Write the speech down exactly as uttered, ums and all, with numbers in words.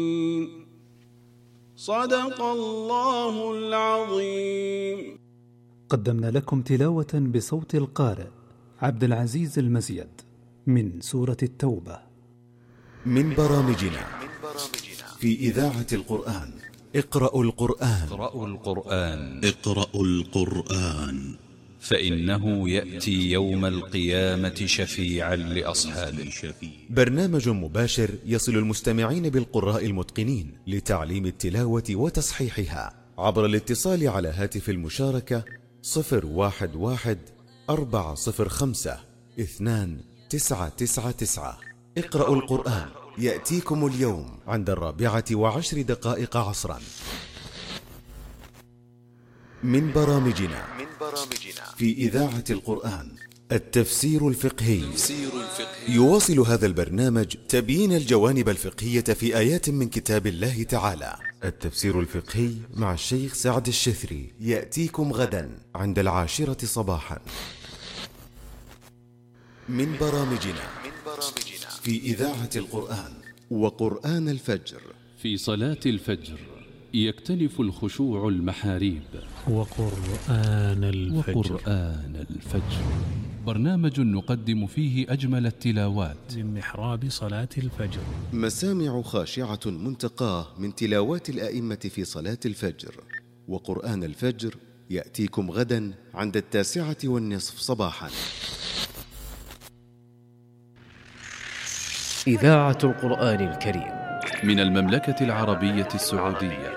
صدق الله العظيم. قدمنا لكم تلاوة بصوت القارئ عبد العزيز المزيد من سورة التوبة. من برامجنا في إذاعة القرآن. اقرأوا القرآن. اقرأوا القرآن. اقرأوا القرآن فإنه يأتي يوم القيامة شفيعا لأصحابه. برنامج مباشر يصل المستمعين بالقراء المتقنين لتعليم التلاوة وتصحيحها عبر الاتصال على هاتف المشاركة صفر واحد واحد أربعة صفر خمسة اثنان تسعة تسعة تسعة. اقرأوا القرآن يأتيكم اليوم عند الرابعة وعشر دقائق عصرا. من برامجنا في إذاعة القرآن التفسير الفقهي. يواصل هذا البرنامج تبيين الجوانب الفقهية في آيات من كتاب الله تعالى. التفسير الفقهي مع الشيخ سعد الشثري يأتيكم غدا عند العاشرة صباحا. من برامجنا في إذاعة القرآن وقرآن الفجر. في صلاة الفجر يكتنف الخشوع المحاريب. وقرآن الفجر. وقرآن الفجر برنامج نقدم فيه أجمل التلاوات من محراب صلاة الفجر. مسامع خاشعة منتقاه من تلاوات الآئمة في صلاة الفجر. وقرآن الفجر يأتيكم غدا عند التاسعة والنصف صباحا. إذاعة القرآن الكريم من المملكة العربية السعودية.